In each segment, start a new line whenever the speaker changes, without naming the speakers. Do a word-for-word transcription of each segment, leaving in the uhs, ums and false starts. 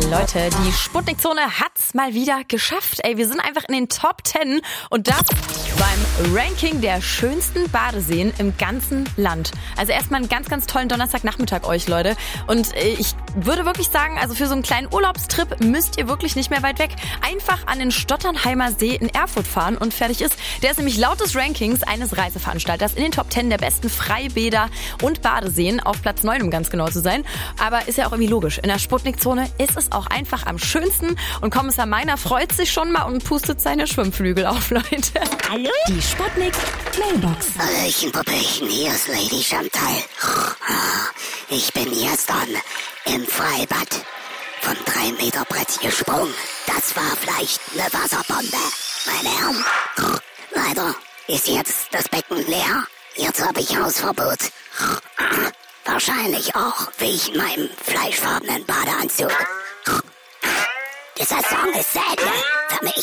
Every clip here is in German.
Leute, die Sputnik-Zone hat's mal wieder geschafft. Ey, wir sind einfach in den Top zehn und das beim Ranking der schönsten Badeseen im ganzen Land. Also erstmal einen ganz, ganz tollen Donnerstagnachmittag euch, Leute. Und ich würde wirklich sagen, also für so einen kleinen Urlaubstrip müsst ihr wirklich nicht mehr weit weg. Einfach an den Stotternheimer See in Erfurt fahren und fertig ist. Der ist nämlich laut des Rankings eines Reiseveranstalters in den Top zehn der besten Freibäder und Badeseen, auf Platz neun, um ganz genau zu sein. Aber ist ja auch irgendwie logisch. In der Sputnik-Zone ist es auch einfach am schönsten. Und Kommissar Meiner freut sich schon mal und pustet seine Schwimmflügel auf, Leute.
Hallo?
Die Sputnik Mailbox.
Hallöchen, Puppelchen, hier ist Lady Chantal. Ich bin gestern im Freibad vom drei Meter Brett gesprungen. Das war vielleicht eine Wasserbombe, meine Herren. Leider ist jetzt das Becken leer. Jetzt habe ich Hausverbot. Wahrscheinlich auch wegen meinem fleischfarbenen Badeanzug. Dieser Song ist Säge für mich.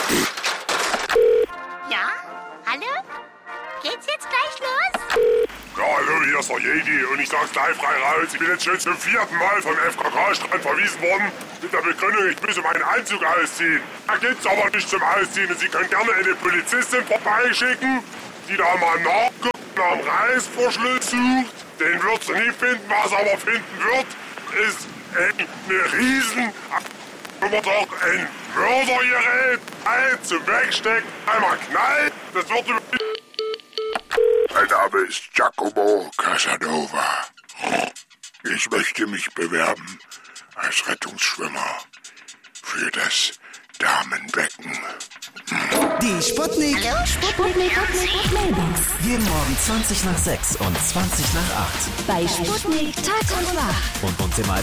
Ja? Hallo? Geht's jetzt gleich los?
Ja, hallo, hier ist der Jedi und ich sag's gleich frei raus. Ich bin jetzt schon zum vierten Mal vom F K K-Strand verwiesen worden mit der Begründung, ich müsse meinen Anzug ausziehen. Da geht's aber nicht zum Ausziehen und Sie können gerne eine Polizistin vorbeischicken, die da mal nachguckt, nach dem Reißverschluss sucht. Den wird sie nie finden, was sie aber finden wird, ist eine riesen... aber doch ein Mördergerät, ein zum Wegstecken, einmal knallt, das wird über...
Mein Name ist Giacomo Casanova. Ich möchte mich bewerben als Rettungsschwimmer für das Damenbecken.
Die Sputnik.
Hallo?
Sputnik Mailbox.
Jeden Morgen zwanzig nach sechs und zwanzig nach acht.
Bei Sputnik Tag und Nacht.
Und uns im